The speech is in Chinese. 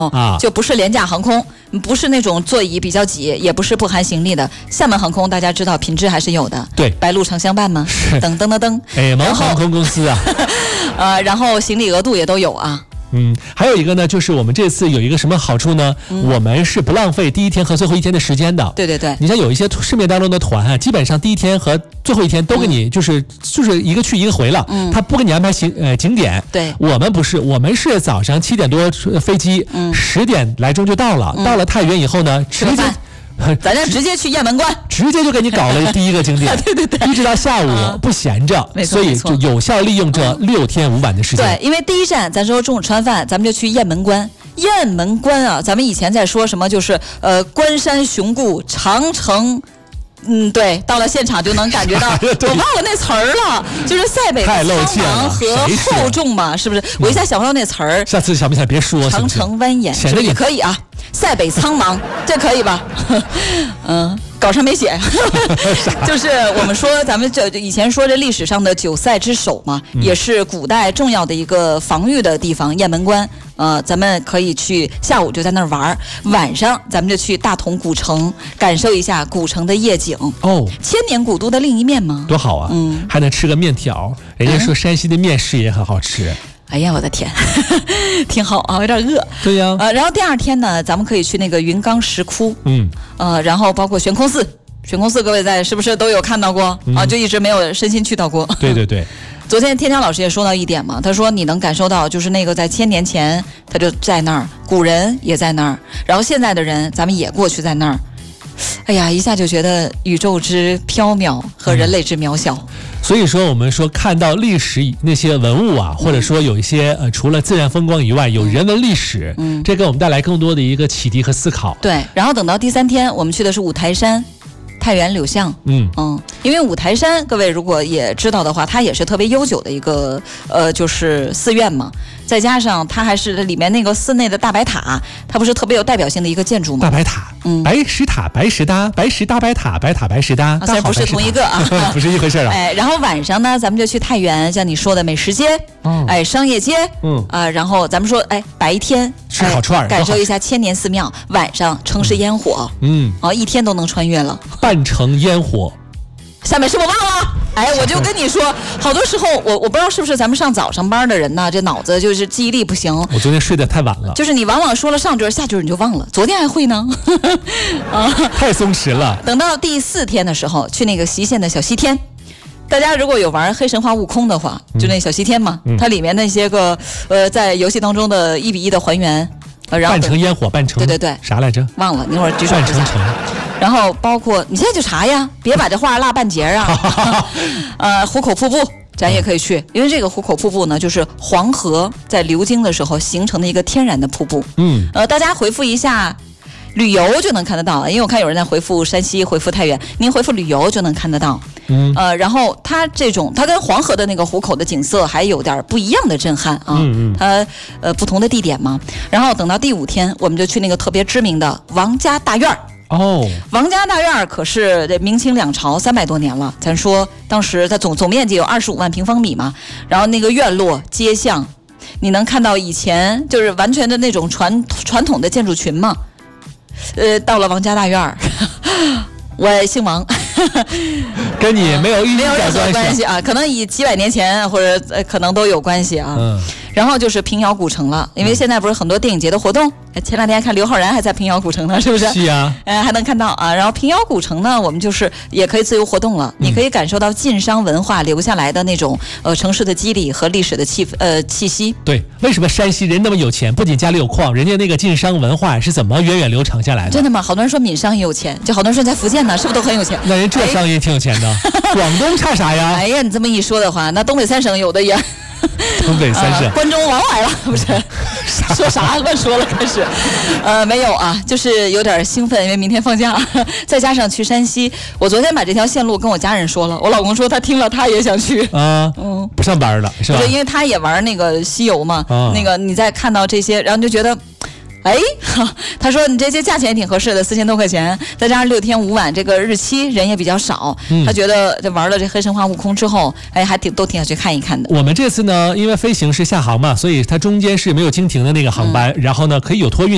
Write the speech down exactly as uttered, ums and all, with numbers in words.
啊， 就不是廉价航空，不是那种座椅比较挤，也不是不含行李的。厦门航空大家知道品质还是有的， 对， 白鹭常相伴嘛，噔噔噔噔， 哎，蒙航空公司啊， 呃，然后行李额度也都有啊。 嗯，还有一个呢，就是我们这次有一个什么好处呢？嗯、我们是不浪费第一天和最后一天的时间的。 对对对， 你像有一些市面当中的团啊，基本上第一天和最后一天都给你就是、嗯、就是一个去一个回了，嗯，他不给你安排景呃景点。 对， 我们不是，我们是早上七点多飞机，嗯，十点来钟就到了，嗯、到了太原以后呢，直接。 咱这直接去雁门关， 直接就给你搞了第一个景点， 对对对， 一直到下午不闲着， 嗯、 所以就有效利用这六天五晚的时间。 对，因为第一站咱说中午吃完饭，咱们就去雁门关。雁门关啊，咱们以前在说什么，就是呃关山雄固，长城。嗯，对，到了现场就能感觉到，我忘了那词儿了，就是塞北苍茫和厚重嘛，是不是？我一下想不到那词儿。 下次小明才别说。 长城蜿蜒，是不是也可以啊？塞北苍茫，这可以吧？嗯，稿上没写。就是我们说，咱们这以前说这历史上的九塞之首嘛，嗯、也是古代重要的一个防御的地方，雁门关。呃，咱们可以去下午就在那儿玩，晚上咱们就去大同古城，感受一下古城的夜景。 哦， 千年古都的另一面吗？ 多好啊！嗯，还能吃个面条，人家说山西的面食也很好吃。嗯、 哎呀，我的天，挺好啊，有点饿。 对呀。 呃，然后第二天呢，咱们可以去那个云冈石窟。 嗯。 呃，然后包括悬空寺，悬空寺各位在是不是都有看到过、嗯、啊？就一直没有身心去到过。 对对对。 昨天天强老师也说到一点嘛，他说你能感受到，就是那个在千年前他就在那儿，古人也在那儿，然后现在的人咱们也过去在那儿，哎呀，一下就觉得宇宙之缥缈和人类之渺小。嗯、 所以说，我们说看到历史那些文物啊，或者说有一些呃，除了自然风光以外，有人文历史，嗯，这给我们带来更多的一个启迪和思考。 对，然后等到第三天，我们去的是五台山。太原柳巷，嗯嗯，因为五台山，各位如果也知道的话，它也是特别悠久的一个呃，就是寺院嘛。再加上它还是里面那个寺内的大白塔，它不是特别有代表性的一个建筑吗？ 大白塔，嗯，白石塔，白石搭，白石大白塔，白塔白石搭， 虽然不是同一个啊， 不是一回事啊。 哎，然后晚上呢，咱们就去太原，像你说的美食街，嗯，哎，商业街，嗯啊、呃，然后咱们说，哎，白天吃烤串、哎， 感受一下千年寺庙，晚上城市烟火，嗯，啊，一天都能穿越了。 半城烟火。 下面是我忘了，哎，我就跟你说，好多时候我我不知道是不是咱们上早上班的人呢，这脑子就是记忆力不行。 我昨天睡得太晚了， 就是你往往说了上句下句你就忘了，昨天还会呢， 啊，太松弛了。 等到第四天的时候，去那个隰县的小西天。大家如果有玩黑神话悟空的话，就那小西天嘛，嗯、它里面那些个呃在游戏当中的一比一的还原，呃、然后半城烟火，半城对对对， 啥来着？ 忘了，你一会儿举手。 半城城。 然后包括你现在就查呀，别把这话落半截啊。呃，壶口瀑布咱也可以去，因为这个壶口瀑布呢，就是黄河在流经的时候形成的一个天然的瀑布。嗯，呃，大家回复一下。旅游就能看得到，因为我看有人在回复山西，回复太原，您回复旅游就能看得到。嗯，呃，然后它这种，它跟黄河的那个壶口的景色还有点不一样的震撼啊。嗯嗯。它呃不同的地点嘛，然后等到第五天，我们就去那个特别知名的王家大院。哦，王家大院可是这明清两朝三百多年了，咱说当时它总总面积有二十五万平方米嘛，然后那个院落街巷，你能看到以前就是完全的那种传传统的建筑群嘛。呃，到了王家大院儿，我姓王， 跟你没有一没有任何关系啊，可能以几百年前或者呃可能都有关系啊。嗯。然后就是平遥古城了，因为现在不是很多电影节的活动，前两天看刘昊然还在平遥古城呢，是不是？ 是啊， 呃，还能看到啊。然后平遥古城呢，我们就是也可以自由活动了，嗯、你可以感受到晋商文化留下来的那种呃城市的肌理和历史的气呃气息。 对，为什么山西人那么有钱？不仅家里有矿，人家那个晋商文化是怎么源远流长下来的？ 真的吗？好多人说闽商也有钱，就好多人说在福建呢，是不是都很有钱？ 那人浙商也挺有钱的，哎、广东差啥呀？ 哎呀，你这么一说的话，那东北三省有的也。 东北三省、 呃，关中王来了，不是？说啥乱说了，开始。呃，没有啊，就是有点兴奋，因为明天放假，再加上去山西。我昨天把这条线路跟我家人说了，我老公说他听了他也想去。啊，嗯， 不上班了是吧？ 对，因为他也玩那个西游嘛，啊、那个你再看到这些，然后你就觉得。哎，他说你这些价钱也挺合适的，四千多块钱，再加上六天五晚，这个日期人也比较少，嗯、他觉得这玩了这黑神话悟空之后，哎，还挺都挺想去看一看的。 我们这次呢，因为飞行是下航嘛，所以它中间是没有经停的那个航班，嗯、然后呢可以有托运。